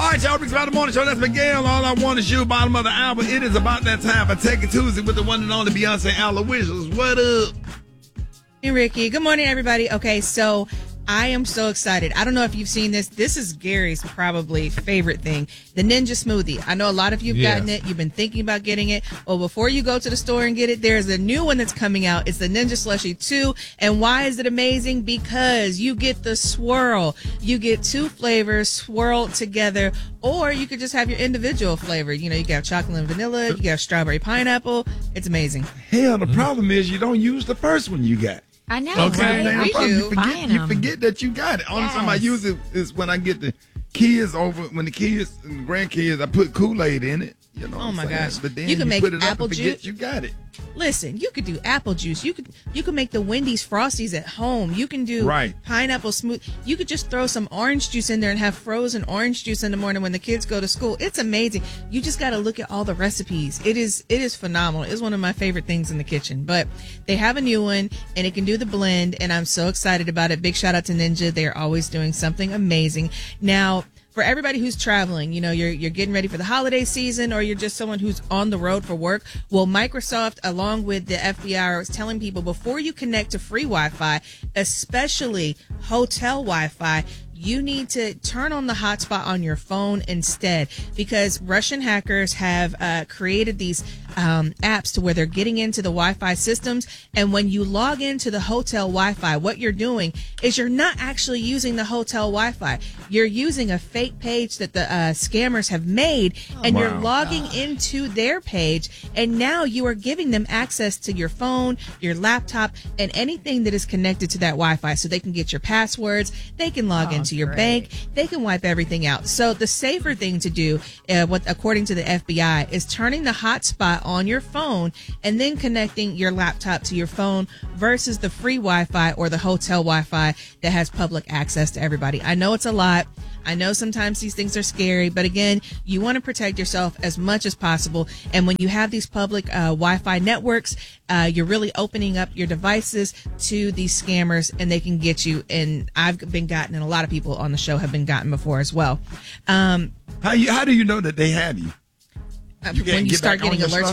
All right, y'all, Rick's About the Morning Show. That's Miguel. All I want is you, bottom of the hour. It is about that time for Take It Tuesday with the one and only Beyonce Aloysius. What up? Hey, Ricky. Good morning, everybody. Okay, so I am so excited. I don't know if you've seen this. This is Gary's probably favorite thing, the Ninja Smoothie. I know a lot of you have gotten it. You've been thinking about getting it. Well, before you go to the store and get it, there's a new one that's coming out. It's the Ninja Slushie 2. And why is it amazing? Because you get the swirl. You get two flavors swirled together, or you could just have your individual flavor. You know, you can have chocolate and vanilla. You can have strawberry pineapple. It's amazing. Hell, the problem is you don't use the first one you got. I know, Okay, right? you forget that you got it. Only time I use it is when I get the kids over, when the kids and the grandkids, I put Kool-Aid in it. You know Oh my gosh! But then you can make put it apple up and juice. You got it. Listen, you could do apple juice. You could make the Wendy's Frosties at home. You can do pineapple smooth. You could just throw some orange juice in there and have frozen orange juice in the morning when the kids go to school. It's amazing. You just got to look at all the recipes. It is phenomenal. It's one of my favorite things in the kitchen. But they have a new one and it can do the blend, and I'm so excited about it. Big shout out to Ninja. They are always doing something amazing. Now, for everybody who's traveling, you know, you're getting ready for the holiday season, or you're just someone who's on the road for work. Well, Microsoft, along with the FBI, is telling people before you connect to free Wi-Fi, especially hotel Wi-Fi, you need to turn on the hotspot on your phone instead, because Russian hackers have created these apps to where they're getting into the Wi-Fi systems. And when you log into the hotel Wi-Fi, what you're doing is you're not actually using the hotel Wi-Fi. You're using a fake page that the scammers have made, and you're logging into their page. And now you are giving them access to your phone, your laptop, and anything that is connected to that Wi-Fi, so they can get your passwords. They can log into your bank. They can wipe everything out. So the safer thing to do, according to the FBI, is turning the hotspot on your phone and then connecting your laptop to your phone versus the free Wi-Fi or the hotel Wi-Fi that has public access to everybody. I know it's a lot. I know sometimes these things are scary, but again, you want to protect yourself as much as possible. And when you have these public Wi-Fi networks, you're really opening up your devices to these scammers, and they can get you. And I've been gotten, and a lot of people on the show have been gotten before as well. How do you know that they have you? When you start getting alerts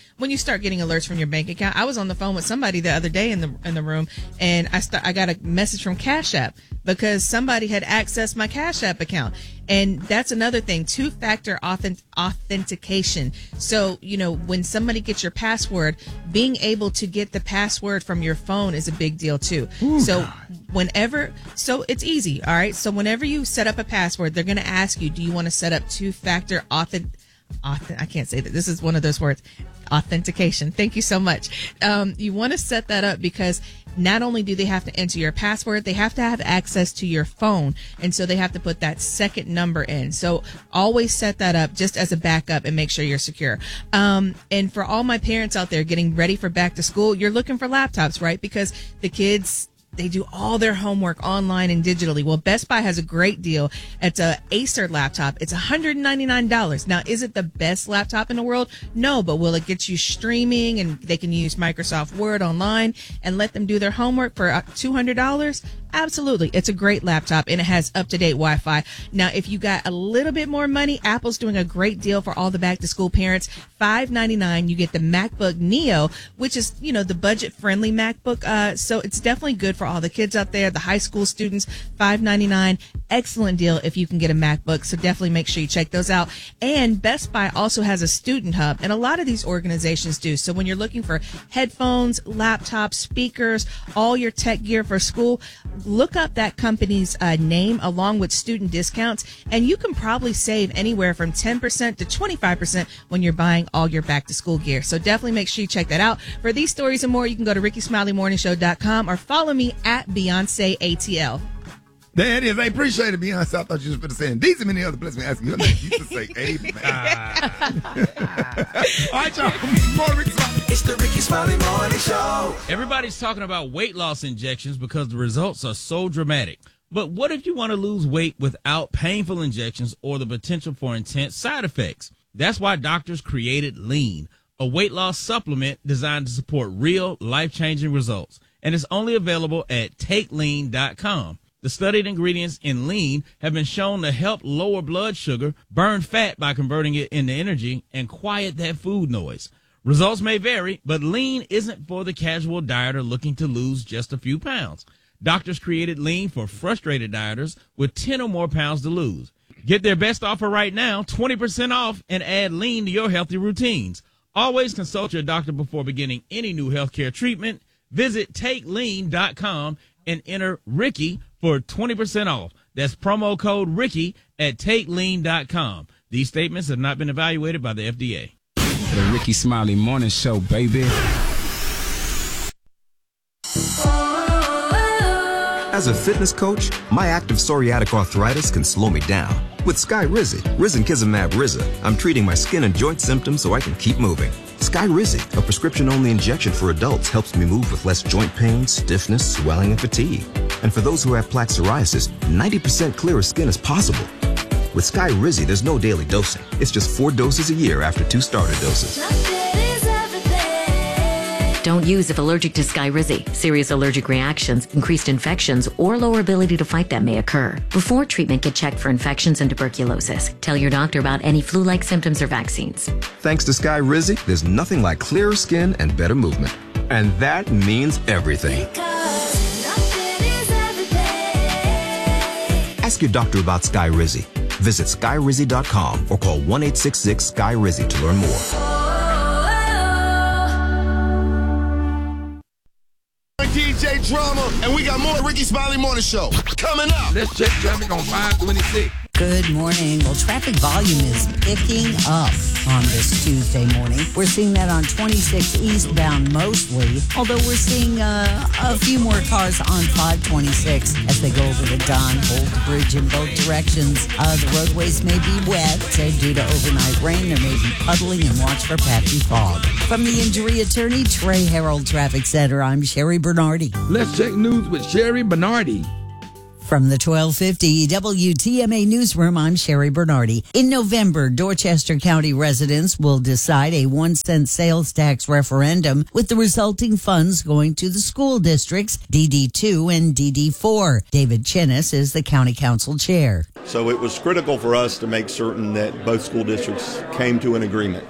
from your bank account. I was on the phone with somebody the other day in the room, and I got a message from Cash App because somebody had accessed my Cash App account. And that's another thing, two-factor authentication. So, you know, when somebody gets your password, being able to get the password from your phone is a big deal too. Ooh, so so it's easy. All right. So whenever you set up a password, they're going to ask you, do you want to set up two-factor I can't say that. This is one of those words. Authentication. Thank you so much. You want to set that up because not only do they have to enter your password, they have to have access to your phone. And so they have to put that second number in. So always set that up just as a backup and make sure you're secure. And for all my parents out there getting ready for back to school, you're looking for laptops, right? Because the kids, they do all their homework online and digitally. Well, Best Buy has a great deal. It's a Acer laptop. It's $199. Now, is it the best laptop in the world? No, but will it get you streaming and they can use Microsoft Word online and let them do their homework for $200? Absolutely. It's a great laptop, and it has up-to-date Wi-Fi. Now, if you got a little bit more money, Apple's doing a great deal for all the back-to-school parents. $599, you get the MacBook Neo, which is, you know, the budget-friendly MacBook. So it's definitely good for all the kids out there, the high school students. $599, excellent deal if you can get a MacBook. So definitely make sure you check those out. And Best Buy also has a student hub, and a lot of these organizations do. So when you're looking for headphones, laptops, speakers, all your tech gear for school, look up that company's name along with student discounts, and you can probably save anywhere from 10% to 25% when you're buying all your back to school gear. So definitely make sure you check that out. For these stories and more, you can go to RickySmileyMorningShow.com or follow me at Beyonce ATL. There it is. I appreciate it, Beyonce. I thought you was going to say, and these and many other places me asking you. You used to say, amen. All right, y'all. More Ricky Smiley. It's the Ricky Smiley Morning Show. Everybody's talking about weight loss injections because the results are so dramatic. But what if you want to lose weight without painful injections or the potential for intense side effects? That's why doctors created Lean, a weight loss supplement designed to support real life-changing results. And it's only available at TakeLean.com. The studied ingredients in lean have been shown to help lower blood sugar, burn fat by converting it into energy, and quiet that food noise. Results may vary, but lean isn't for the casual dieter looking to lose just a few pounds. Doctors created lean for frustrated dieters with 10 or more pounds to lose. Get their best offer right now, 20% off, and add lean to your healthy routines. Always consult your doctor before beginning any new healthcare treatment. Visit TakeLean.com and enter Ricky for 20% off. That's promo code Ricky at TakeLean.com. These statements have not been evaluated by the FDA. The Ricky Smiley Morning Show, baby. As a fitness coach, my active psoriatic arthritis can slow me down. With Skyrizi, Risankizumab Riza, I'm treating my skin and joint symptoms so I can keep moving. Skyrizi, a prescription-only injection for adults, helps me move with less joint pain, stiffness, swelling, and fatigue. And for those who have plaque psoriasis, 90% clearer skin is possible. With Skyrizi, there's no daily dosing. It's just 4 doses a year after 2 starter doses. Don't use if allergic to Skyrizi. Serious allergic reactions, increased infections, or lower ability to fight them may occur. Before treatment, get checked for infections and tuberculosis. Tell your doctor about any flu-like symptoms or vaccines. Thanks to Skyrizi, there's nothing like clearer skin and better movement. And that means everything. Ask your doctor about Skyrizi. Visit Skyrizi.com or call 1-866-SKY-RIZI to learn more. DJ Drama, and we got more Ricky Smiley Morning Show coming up. Let's check traffic on 526. Good morning. Well, traffic volume is picking up on this Tuesday morning. We're seeing that on 26 eastbound mostly, although we're seeing a few more cars on 526 as they go over the Don Holt Bridge in both directions. The roadways may be wet due to overnight rain. There may be puddling, and watch for patchy fog. From the injury attorney, Trey Harold Traffic Center, I'm Sherry Bernardi. Let's check news with Sherry Bernardi. From the 1250 WTMA Newsroom, I'm Sherry Bernardi. In November, Dorchester County residents will decide a 1-cent sales tax referendum with the resulting funds going to the school districts DD2 and DD4. David Chinnis is the county council chair. So it was critical for us to make certain that both school districts came to an agreement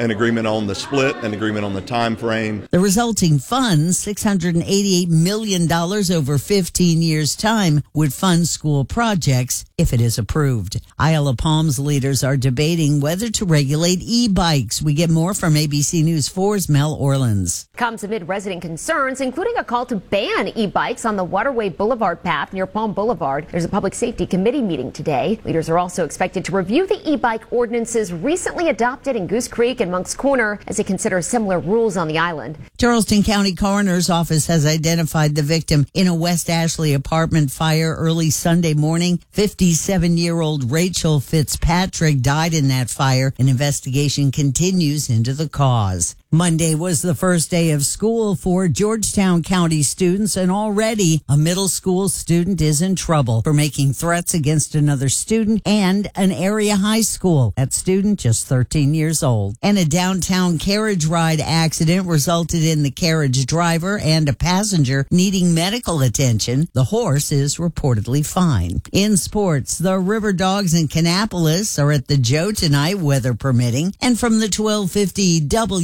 on the split, an agreement on the time frame. The resulting funds, $688 million over 15 years' time, would fund school projects if it is approved. Isle of Palms leaders are debating whether to regulate e-bikes. We get more from ABC News 4's Mel Orleans. Comes amid resident concerns, including a call to ban e-bikes on the Waterway Boulevard path near Palm Boulevard. There's a public safety committee meeting today. Leaders are also expected to review the e-bike ordinances recently adopted in Goose Creek and Monk's Corner as they consider similar rules on the island. Charleston County Coroner's Office has identified the victim in a West Ashley apartment fire early Sunday morning. 57-year-old Rachel Fitzpatrick died in that fire. An investigation continues into the cause. Monday was the first day of school for Georgetown County students, and already a middle school student is in trouble for making threats against another student and an area high school. That student just 13 years old. And a downtown carriage ride accident resulted in the carriage driver and a passenger needing medical attention. The horse is reportedly fine. In sports, the River Dogs in Kannapolis are at the Joe tonight, weather permitting. And from the 1250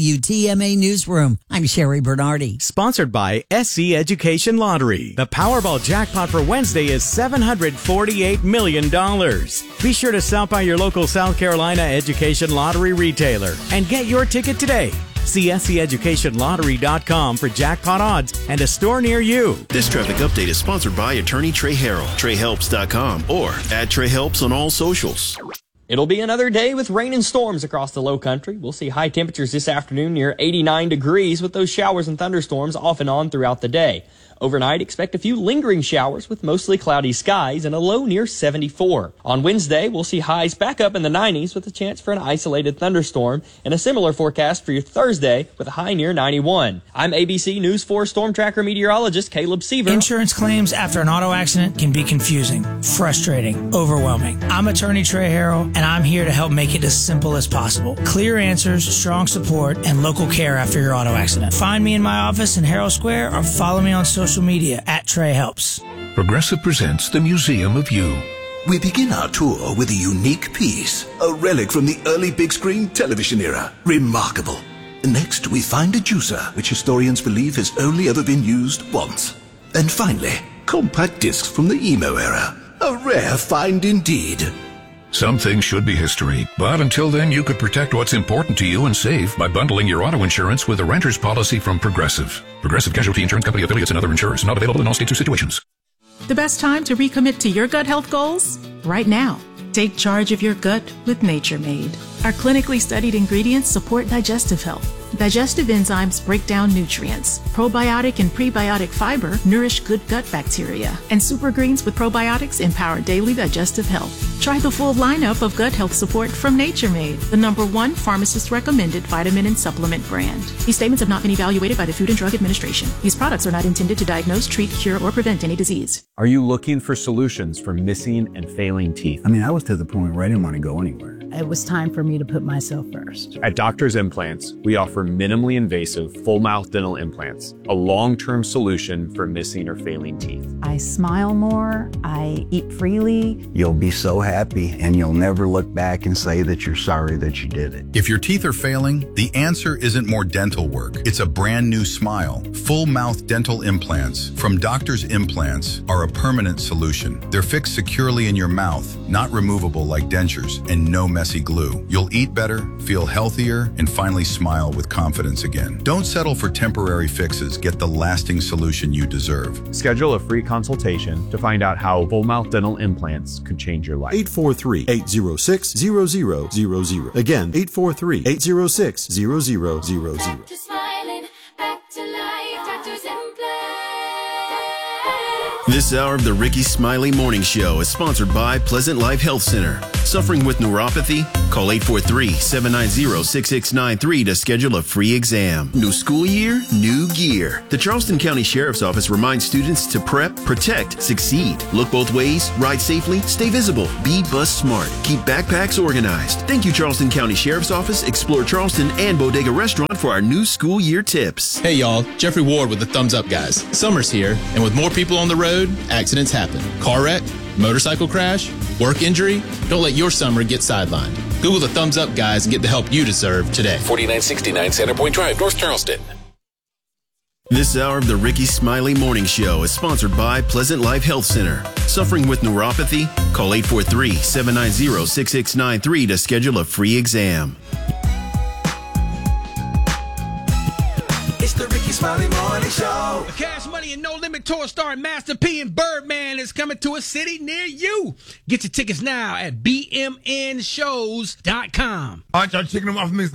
WTMA Newsroom, I'm Sherry Bernardi. Sponsored by SC Education Lottery. The Powerball jackpot for Wednesday is $748 million. Be sure to stop by your local South Carolina Education Lottery retailer and get your ticket today. See SCEducationLottery.com for jackpot odds and a store near you. This traffic update is sponsored by attorney Trey Harold, TreyHelps.com, or at Trey Helps on all socials. It'll be another day with rain and storms across the low country. We'll see high temperatures this afternoon near 89 degrees with those showers and thunderstorms off and on throughout the day. Overnight, expect a few lingering showers with mostly cloudy skies and a low near 74. On Wednesday, we'll see highs back up in the 90s with a chance for an isolated thunderstorm, and a similar forecast for your Thursday with a high near 91. I'm ABC News 4 Storm Tracker meteorologist Caleb Seaver. Insurance claims after an auto accident can be confusing, frustrating, overwhelming. I'm attorney Trey Harold, and I'm here to help make it as simple as possible. Clear answers, strong support, and local care after your auto accident. Find me in my office in Herald Square or follow me on social media at Trey Helps. Progressive presents the Museum of You. We begin our tour with a unique piece, a relic from the early big screen television era. Remarkable. Next, we find a juicer, which historians believe has only ever been used once. And finally, compact discs from the emo era. A rare find indeed. Some things should be history, but until then, you could protect what's important to you and save by bundling your auto insurance with a renter's policy from Progressive. Progressive Casualty Insurance Company affiliates and other insurers. Not available in all states or situations. The best time to recommit to your gut health goals? Right now. Take charge of your gut with Nature Made. Our clinically studied ingredients support digestive health. Digestive enzymes break down nutrients. Probiotic and prebiotic fiber nourish good gut bacteria. And super greens with probiotics empower daily digestive health. Try the full lineup of gut health support from Nature Made, the #1 pharmacist-recommended vitamin and supplement brand. These statements have not been evaluated by the Food and Drug Administration. These products are not intended to diagnose, treat, cure, or prevent any disease. Are you looking for solutions for missing and failing teeth? I was to the point where I didn't want to go anywhere. It was time for me to put myself first. At Doctors Implants, we offer minimally invasive full mouth dental implants, a long-term solution for missing or failing teeth. I smile more, I eat freely. You'll be so happy, and you'll never look back and say that you're sorry that you did it. If your teeth are failing, the answer isn't more dental work. It's a brand new smile. Full mouth dental implants from Doctors Implants are a permanent solution. They're fixed securely in your mouth, not removable like dentures, and no messy glue. You'll eat better, feel healthier, and finally smile with confidence again. Don't settle for temporary fixes. Get the lasting solution you deserve. Schedule a free consultation to find out how full mouth dental implants could change your life. 843-806-0000. Again, 843-806-0000. This hour of the Ricky Smiley Morning Show is sponsored by Pleasant Life Health Center. Suffering with neuropathy? Call 843-790-6693 to schedule a free exam. New school year, new gear. The Charleston County Sheriff's Office reminds students to prep, protect, succeed. Look both ways, ride safely, stay visible, be bus smart, keep backpacks organized. Thank you, Charleston County Sheriff's Office, Explore Charleston, and Bodega Restaurant for our new school year tips. Hey y'all, Jeffrey Ward with the Thumbs Up Guys. Summer's here, and with more people on the road, accidents happen. Car wreck, motorcycle crash, work injury. Don't let your summer get sidelined. Google the Thumbs Up Guys and get the help you deserve today. 4969 Centerpoint Drive, North Charleston. This hour of the Ricky Smiley Morning Show is sponsored by Pleasant Life Health Center. Suffering with neuropathy? Call 843-790-6693 to schedule a free exam. It's the Ricky Smiley Morning Show. Cash Money and No Limit Tour starring Master P and Birdman is coming to a city near you. Get your tickets now at bmnshows.com. All right, y'all checking them off, Miss